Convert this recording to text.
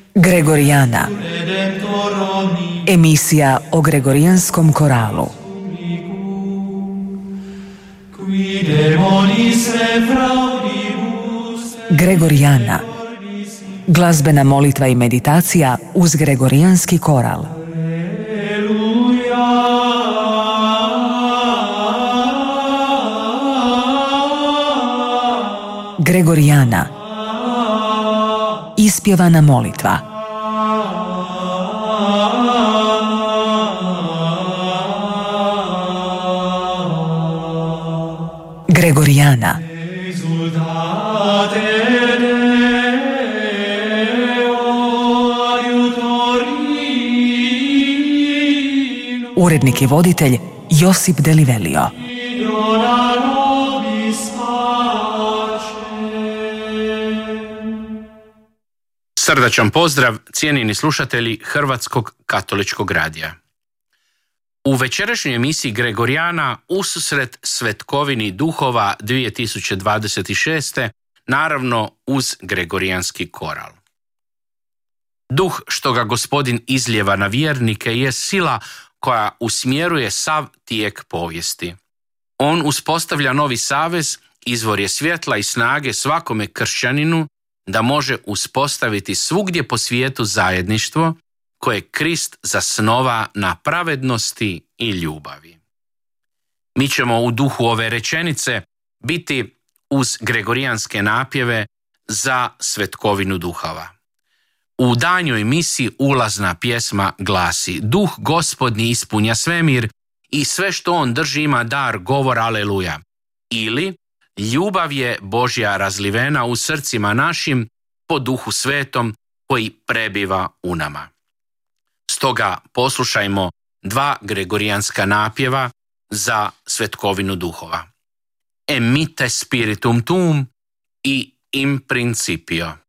Gregorijana. Emisija o Gregorijanskom koralu. Gregorijana. Glazbena molitva i meditacija uz Gregorijanski koral. Gregorijana. Ispjevana molitva. Gregorijana. Urednik i voditelj Josip Delivelio. Srdačan pozdrav, cijenjeni slušatelji Hrvatskog katoličkog radija. U večerašnjoj emisiji Gregorijana ususret Svetkovini duhova 2026. naravno uz Gregorijanski koral. Duh što ga Gospodin izlijeva na vjernike je sila koja usmjeruje sav tijek povijesti. On uspostavlja novi savez, izvor je svjetla i snage svakome kršćaninu da može uspostaviti svugdje po svijetu zajedništvo koje Krist zasnova na pravednosti i ljubavi. Mi ćemo u duhu ove rečenice biti uz gregorijanske napjeve za Svetkovinu duhova. U danjoj misi ulazna pjesma glasi: Duh Gospodnji ispunja svemir i sve što on drži ima dar govor aleluja. Ili ljubav je Božja razlivena u srcima našim po Duhu Svetom koji prebiva u nama. Stoga poslušajmo dva gregorijanska napjeva za Svetkovinu duhova. Emite spiritum tuum i in principio.